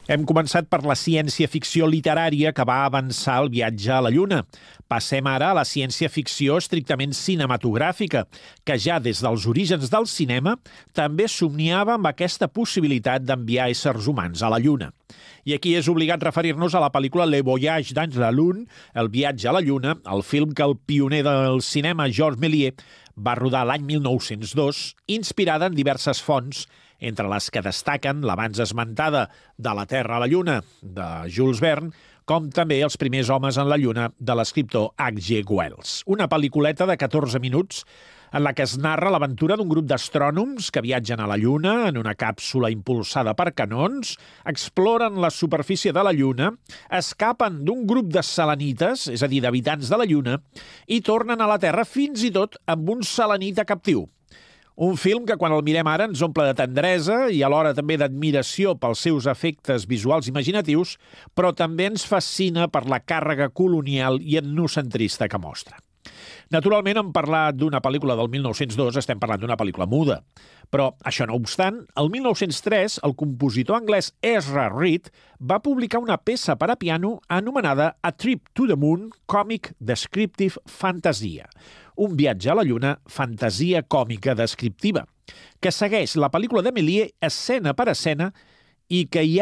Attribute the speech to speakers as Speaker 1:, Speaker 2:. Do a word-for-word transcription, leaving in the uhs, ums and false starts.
Speaker 1: Hem començat per la ciència-ficció literària que va avançar el viatge a la Lluna. Passem ara a la ciència-ficció estrictament cinematogràfica, que ja des dels orígens del cinema també somniava amb aquesta possibilitat d'enviar éssers humans a la Lluna. I aquí és obligat referir-nos a la pel·lícula Le Voyage dans la Lune, El viatge a la Lluna, el film que el pioner del cinema Georges Méliès va rodar l'any mil nou-cents dos, inspirada en diverses fonts, entre les que destaquen l'abans esmentada De la Terra a la Lluna, de Jules Verne, com també Els primers homes en la Lluna, de l'escriptor H G Wells. Una pel·lículeta de catorze minuts en la que es narra l'aventura d'un grup d'astrònoms que viatgen a la Lluna en una càpsula impulsada per canons, exploren la superfície de la Lluna, escapen d'un grup de selenites, és a dir, d'habitants de la Lluna, i tornen a la Terra fins i tot amb un selenita captiu. Un film que, quan el mirem ara, ens omple de tendresa i alhora també d'admiració pels seus efectes visuals imaginatius, però també ens fascina per la càrrega colonial i etnocentrista que mostra. Naturalment, en parlar d'una pel·lícula del mil nou-cents dos estem parlant d'una pel·lícula muda. Però, això no obstant, el mil nou-cents tres el compositor anglès Ezra Reed va publicar una peça per a piano anomenada A Trip to the Moon Comic Descriptive Fantasia, un viatge a la Lluna, fantasia còmica descriptiva, que segueix la pel·lícula de Méliès escena per escena i que hi ha